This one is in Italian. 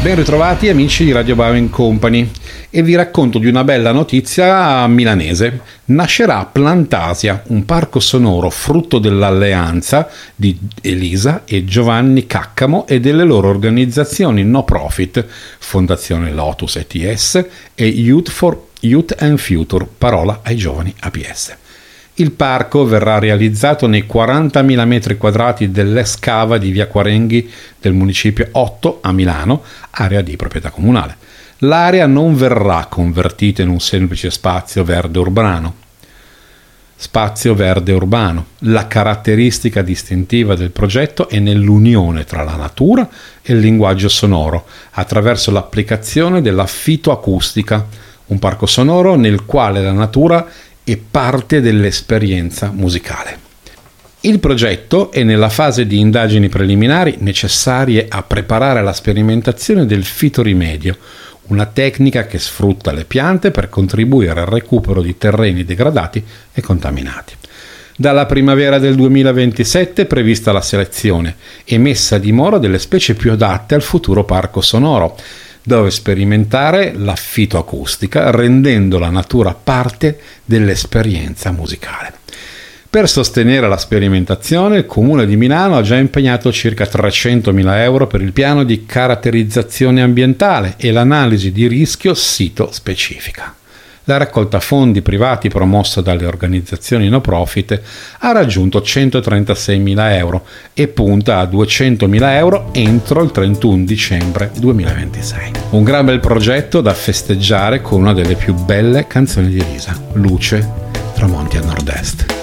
Ben ritrovati amici di Radio Bowling Company e vi racconto di una bella notizia milanese. Nascerà Plantasia, un parco sonoro frutto dell'alleanza di Elisa e Giovanni Caccamo e delle loro organizzazioni no profit, Fondazione Lotus ETS e Youth and Future, parola ai giovani APS. Il parco verrà realizzato nei 40.000 metri quadrati dell'ex cava di via Quarenghi del municipio 8 a Milano, area di proprietà comunale. L'area non verrà convertita in un semplice spazio verde urbano. La caratteristica distintiva del progetto è nell'unione tra la natura e il linguaggio sonoro, attraverso l'applicazione della fitoacustica, un parco sonoro nel quale la natura è parte dell'esperienza musicale. Il progetto è nella fase di indagini preliminari necessarie a preparare la sperimentazione del fitorimedio, una tecnica che sfrutta le piante per contribuire al recupero di terreni degradati e contaminati. Dalla primavera del 2027 è prevista la selezione e messa a dimora delle specie più adatte al futuro parco sonoro, dove sperimentare la fitoacustica rendendo la natura parte dell'esperienza musicale. Per sostenere la sperimentazione, il Comune di Milano ha già impegnato circa 300.000 euro per il piano di caratterizzazione ambientale e l'analisi di rischio sito specifica. La raccolta fondi privati promossa dalle organizzazioni no profit ha raggiunto 136.000 euro e punta a 200.000 euro entro il 31 dicembre 2026. Un gran bel progetto da festeggiare con una delle più belle canzoni di Elisa, Luce, tramonti a nord-est.